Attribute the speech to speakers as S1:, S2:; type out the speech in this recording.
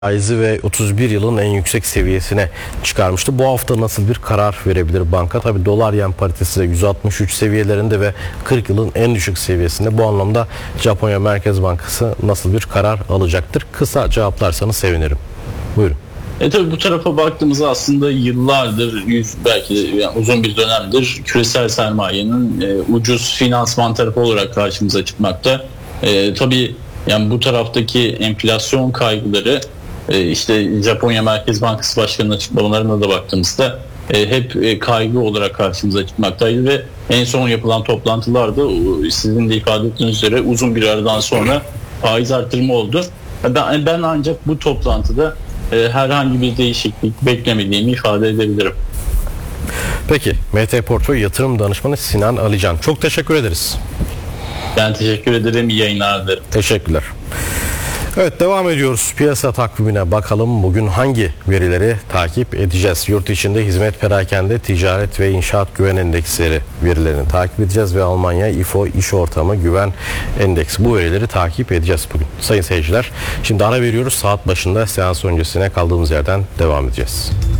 S1: faizi ve 31 yılın en yüksek seviyesine çıkarmıştı. Bu hafta nasıl bir karar verebilir banka? Tabii dolar yen paritesi de 163 seviyelerinde ve 40 yılın en düşük seviyesinde. Bu anlamda Japonya Merkez Bankası nasıl bir karar alacaktır? Kısa cevaplarsanız sevinirim. Buyurun.
S2: Tabii bu tarafa baktığımızda aslında yıllardır, belki de yani uzun bir dönemdir küresel sermayenin ucuz finansman tarafı olarak karşımıza çıkmakta. Tabii yani bu taraftaki enflasyon kaygıları işte Japonya Merkez Bankası Başkanı'nın açıklamalarına da baktığımızda hep kaygı olarak karşımıza çıkmaktaydı ve en son yapılan toplantılarda sizin de ifade ettiğiniz üzere uzun bir aradan sonra faiz artırımı oldu. Ben ancak bu toplantıda herhangi bir değişiklik beklemediğimi ifade edebilirim.
S1: Peki, MT Portföy Yatırım Danışmanı Sinan Alican. Çok teşekkür ederiz.
S2: Ben teşekkür ederim. İyi yayınlar dilerim.
S1: Teşekkürler. Evet, devam ediyoruz. Piyasa takvimine bakalım. Bugün hangi verileri takip edeceğiz? Yurt içinde hizmet, perakende, ticaret ve inşaat güven endeksleri verilerini takip edeceğiz ve Almanya İFO İş Ortamı Güven Endeksi. Bu verileri takip edeceğiz bugün. Sayın seyirciler, şimdi ara veriyoruz. Saat başında seans öncesine kaldığımız yerden devam edeceğiz.